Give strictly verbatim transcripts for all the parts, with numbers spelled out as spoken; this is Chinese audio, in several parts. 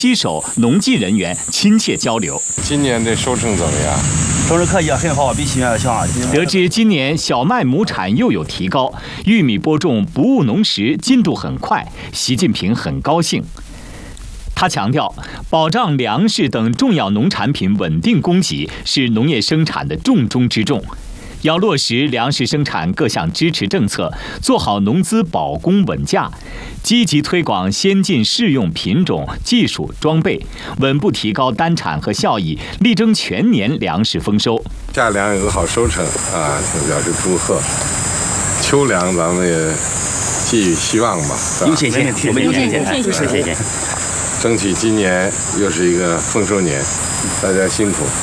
携手农技人员亲切交流。 今年的收成怎么样？ 收成可以，很好，比去年要强。 得知今年小麦亩产又有提高，玉米播种不误农时进度很快，习近平很高兴。他强调，保障粮食等重要农产品稳定供给是农业生产的重中之重。要落实粮食生产各项支持政策，做好农资保供稳价，积极推广先进适用品种、技术、装备，稳步提高单产和效益，力争全年粮食丰收。 夏粮有个好收成啊，表示祝贺。秋粮咱们也寄予希望吧。 有信心，我们有信心，有信心。 争取今年又是一个丰收年，大家辛苦。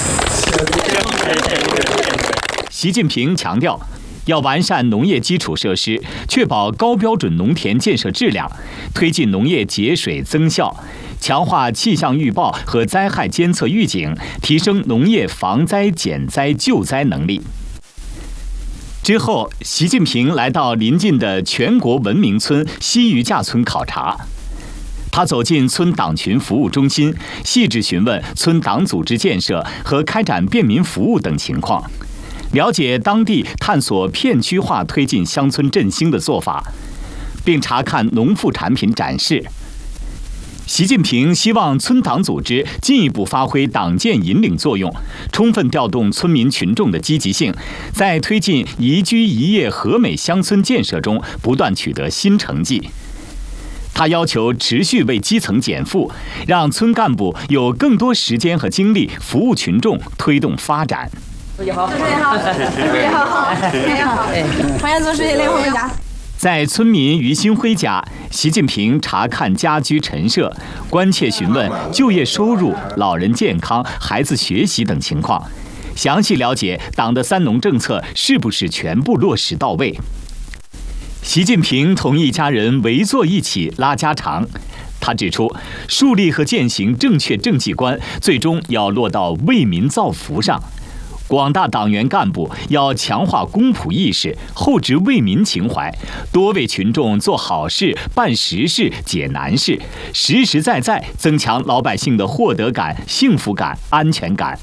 习近平强调，要完善农业基础设施，确保高标准农田建设质量，推进农业节水增效，强化气象预报和灾害监测预警，提升农业防灾减灾救灾能力。之后，习近平来到邻近的全国文明村西余架村考察。他走进村党群服务中心，细致询问村党组织建设和开展便民服务等情况，了解当地探索片区化推进乡村振兴的做法，并查看农副产品展示。习近平希望村党组织进一步发挥党建引领作用，充分调动村民群众的积极性，在推进宜居宜业和美乡村建设中不断取得新成绩。他要求持续为基层减负，让村干部有更多时间和精力服务群众，推动发展。 主席好，主席好，主席好，主席好，欢迎总书记来我们家。 在村民于新辉家，习近平查看家居陈设，关切询问就业收入、老人健康、孩子学习等情况，详细了解党的三农政策是不是全部落实到位。习近平同一家人围坐一起拉家常。他指出，树立和践行正确政绩观，最终要落到为民造福上。广大党员干部要强化公仆意识，厚植为民情怀，多为群众做好事、办实事、解难事，实实在在增强老百姓的获得感、幸福感、安全感。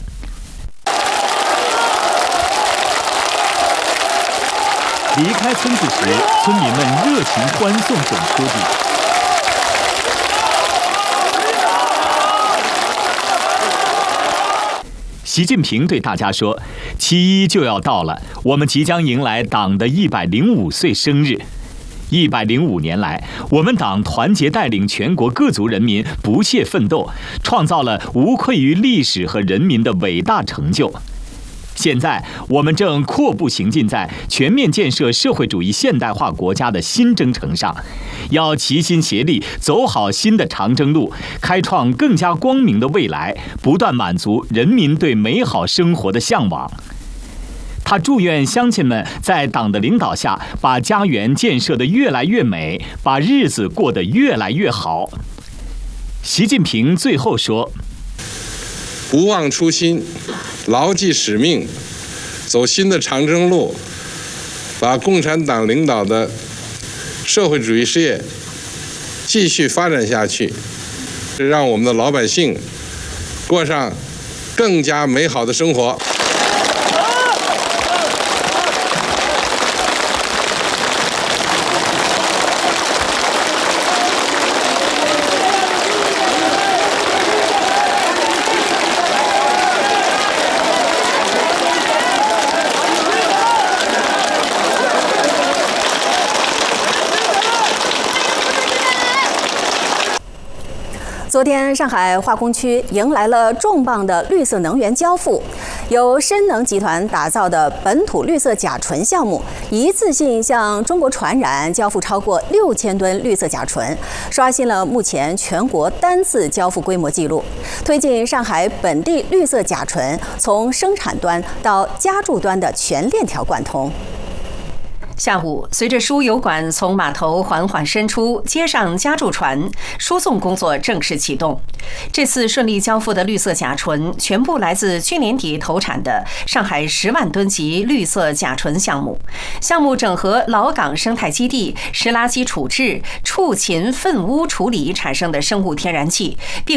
离开村子时，村民们热情欢送总书记。习近平对大家说：“七一就要到了，我们即将迎来党的一百零五岁生日。一百零五年来，我们党团结带领全国各族人民不懈奋斗，创造了无愧于历史和人民的伟大成就。现在，我们正阔步行进在全面建设社会主义现代化国家的新征程上，要齐心协力走好新的长征路，开创更加光明的未来，不断满足人民对美好生活的向往。”他祝愿乡亲们在党的领导下，把家园建设得越来越美，把日子过得越来越好。习近平最后说：“ 不忘初心，牢记使命，走新的长征路，把共产党领导的社会主义事业继续发展下去，让我们的老百姓过上更加美好的生活。” 昨天，上海化工区迎来了重磅的绿色能源交付。由深能集团打造的本土绿色甲醇项目，一次性向中国传染交付超过六千吨绿色甲醇，刷新了目前全国单次交付规模纪录，推进上海本地绿色甲醇从生产端到加注端的全链条贯通。 下午，随着输油管从码头缓缓伸出，接上加注船，输送工作正式启动。这次顺利交付的绿色甲醇，全部来自去年底投产的上海十万吨级绿色甲醇项目。项目整合老港生态基地湿垃圾处置、畜禽粪污处理产生的生物天然气，并